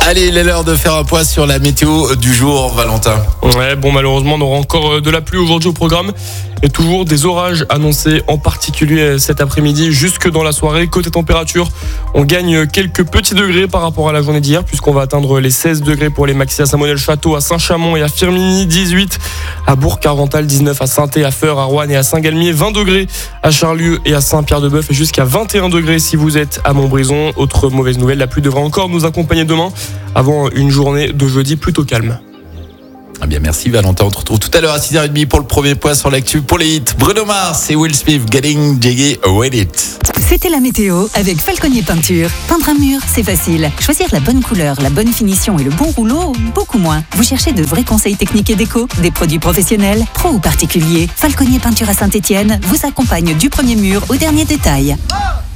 Allez, il est l'heure de faire un point sur la météo du jour, Valentin. Ouais, bon, malheureusement, on aura encore de la pluie aujourd'hui au programme et toujours des orages annoncés, en particulier cet après-midi jusque dans la soirée. Côté température, on gagne quelques petits degrés par rapport à la journée d'hier puisqu'on va atteindre les 16 degrés pour les maxi à Saint-Monel-Château, à Saint-Chamond et à Firminy, 18 à Bourg-Carvental, 19 à Sainté, à Feurs, à Roanne et à Saint-Galmier, 20 degrés à Charlieu et à Saint-Pierre-de-Bœuf et jusqu'à 21 degrés si vous êtes à Montbrison. Autre mauvaise nouvelle, la pluie devra encore nous accompagner demain avant une journée de jeudi plutôt calme. Ah bien, merci Valentin. On te retrouve tout à l'heure à 6h30 pour le premier point sur l'actu pour les hits. Bruno Mars et Will Smith, Getting Jiggy With It. C'était la météo avec Falconier Peinture. Peindre un mur, c'est facile. Choisir la bonne couleur, la bonne finition et le bon rouleau, beaucoup moins. Vous cherchez de vrais conseils techniques et déco, des produits professionnels, pro ou particuliers. Falconier Peinture à Saint-Étienne vous accompagne du premier mur au dernier détail.